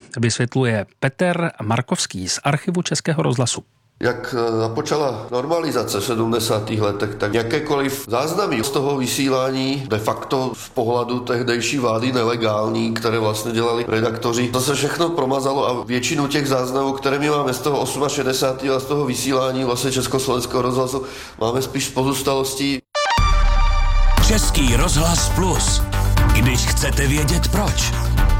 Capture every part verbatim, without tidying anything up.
Vysvětluje Petr Markovský z archivu Českého rozhlasu. Jak započala normalizace v sedmdesátých letech, tak jakékoliv záznamy z toho vysílání de facto z pohledu tehdejší vlády nelegální, které vlastně dělali redaktoři, to se všechno promazalo a většinu těch záznamů, které my máme z toho šedesátého osmého a z toho vysílání vlastně Československého rozhlasu, máme spíš z pozůstalostí. Český rozhlas Plus. Když chcete vědět proč.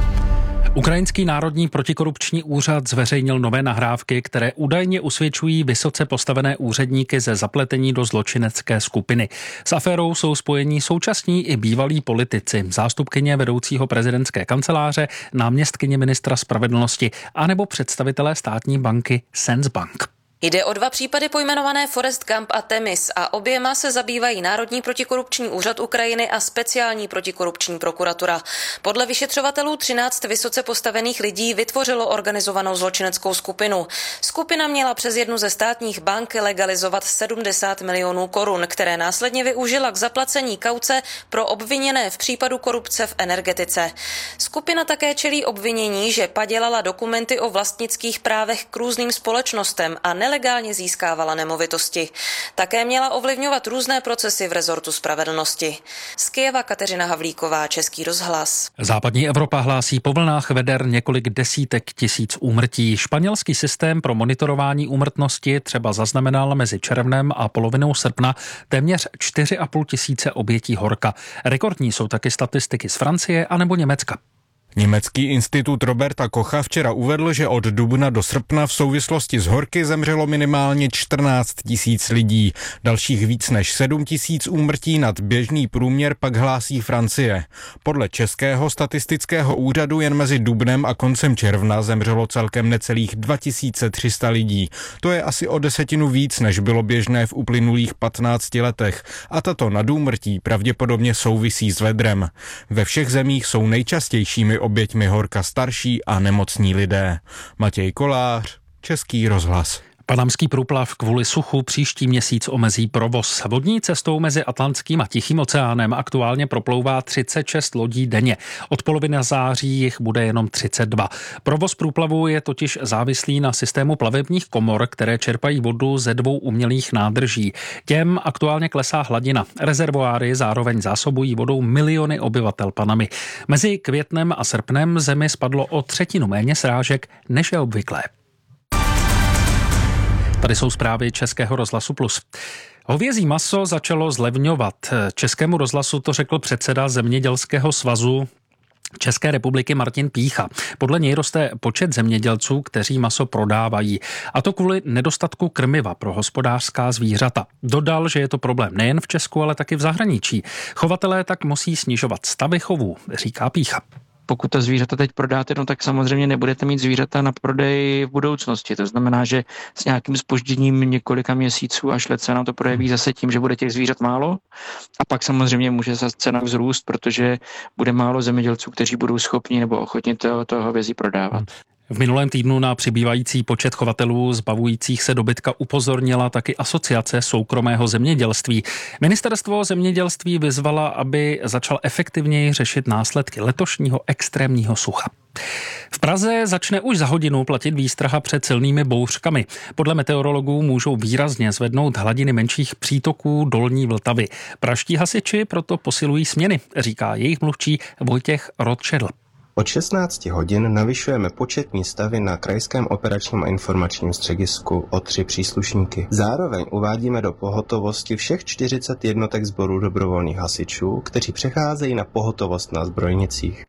Ukrajinský národní protikorupční úřad zveřejnil nové nahrávky, které údajně usvědčují vysoce postavené úředníky ze zapletení do zločinecké skupiny. S aférou jsou spojení současní i bývalí politici, zástupkyně vedoucího prezidentské kanceláře, náměstkyně ministra spravedlnosti anebo představitelé státní banky Sensbank. Jde o dva případy pojmenované Forest Gump a Temis a oběma se zabývají Národní protikorupční úřad Ukrajiny a speciální protikorupční prokuratura. Podle vyšetřovatelů třináct vysoce postavených lidí vytvořilo organizovanou zločineckou skupinu. Skupina měla přes jednu ze státních bank legalizovat sedmdesát milionů korun, které následně využila k zaplacení kauce pro obviněné v případu korupce v energetice. Skupina také čelí obvinění, že padělala dokumenty o vlastnických právech k různým společnostem a nelegálně získávala nemovitosti. Také měla ovlivňovat různé procesy v rezortu spravedlnosti. Z Kyjeva Kateřina Havlíková, Český rozhlas. Západní Evropa hlásí po vlnách veder několik desítek tisíc úmrtí. Španělský systém pro monitorování úmrtnosti třeba zaznamenal mezi červnem a polovinou srpna téměř čtyři a půl tisíce obětí horka. Rekordní jsou taky statistiky z Francie anebo Německa. Německý institut Roberta Kocha včera uvedl, že od dubna do srpna v souvislosti s horky zemřelo minimálně čtrnáct tisíc lidí. Dalších víc než sedm tisíc úmrtí nad běžný průměr pak hlásí Francie. Podle Českého statistického úřadu jen mezi dubnem a koncem června zemřelo celkem necelých dva tisíce tři sta lidí. To je asi o desetinu víc, než bylo běžné v uplynulých patnácti letech. A tato nadúmrtí pravděpodobně souvisí s vedrem. Ve všech zemích jsou nejčastějšími oběťmi horka starší a nemocní lidé. Matěj Kolář, Český rozhlas. Panamský průplav kvůli suchu příští měsíc omezí provoz. Vodní cestou mezi Atlantským a Tichým oceánem aktuálně proplouvá třicet šest lodí denně. Od poloviny září jich bude jenom třicet dva. Provoz průplavu je totiž závislý na systému plavebních komor, které čerpají vodu ze dvou umělých nádrží. Těm aktuálně klesá hladina. Rezervoáry zároveň zásobují vodou miliony obyvatel Panamy. Mezi květnem a srpnem zemi spadlo o třetinu méně srážek, než je obvyklé. Tady jsou zprávy Českého rozhlasu Plus. Hovězí maso začalo zlevňovat. Českému rozhlasu to řekl předseda Zemědělského svazu České republiky Martin Pýcha. Podle něj roste počet zemědělců, kteří maso prodávají. A to kvůli nedostatku krmiva pro hospodářská zvířata. Dodal, že je to problém nejen v Česku, ale taky v zahraničí. Chovatelé tak musí snižovat stavy chovů, říká Pýcha. Pokud ta zvířata teď prodáte, no tak samozřejmě nebudete mít zvířata na prodej v budoucnosti. To znamená, že s nějakým zpožděním několika měsíců až let se nám to projeví zase tím, že bude těch zvířat málo. A pak samozřejmě může zase cena vzrůst, protože bude málo zemědělců, kteří budou schopni nebo ochotni toho, toho hovězí prodávat. V minulém týdnu na přibývající počet chovatelů zbavujících se dobytka upozornila taky Asociace soukromého zemědělství. Ministerstvo zemědělství vyzvala, aby začal efektivněji řešit následky letošního extrémního sucha. V Praze začne už za hodinu platit výstraha před silnými bouřkami. Podle meteorologů můžou výrazně zvednout hladiny menších přítoků dolní Vltavy. Pražští hasiči proto posilují směny, říká jejich mluvčí Vojtěch Rothschedl. Od šestnácti hodin navyšujeme početní stavy na Krajském operačním a informačním středisku o tři příslušníky. Zároveň uvádíme do pohotovosti všech čtyřicet jednotek sborů dobrovolných hasičů, kteří přecházejí na pohotovost na zbrojnicích.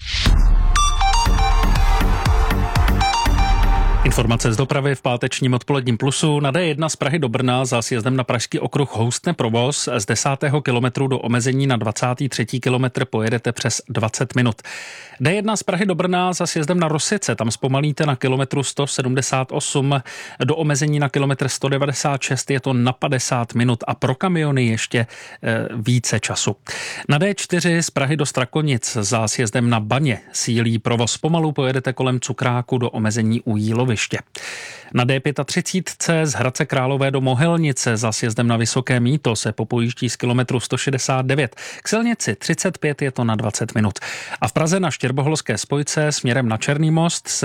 Informace z dopravy v pátečním odpoledním Plusu. Na D jedna z Prahy do Brna za sjezdem na Pražský okruh houstne provoz. Z desátého kilometru do omezení na dvacátý třetí kilometr pojedete přes dvacet minut. D jedna z Prahy do Brna za sjezdem na Rosice. Tam zpomalíte na kilometru sto sedmdesát osm. Do omezení na kilometr sto devadesát šest je to na padesát minut a pro kamiony ještě e, více času. Na D čtyři z Prahy do Strakonic za sjezdem na Baně sílí provoz. Pomalu pojedete kolem Cukráku do omezení u Jíloviště. Na D třicet pět z Hradce Králové do Mohelnice za sjezdem na Vysoké Mýto se popojíždí z kilometru sto šedesát devět. K silnici třicet pět je to na dvacet minut. A v Praze na Štěrboholské spojce směrem na Černý most se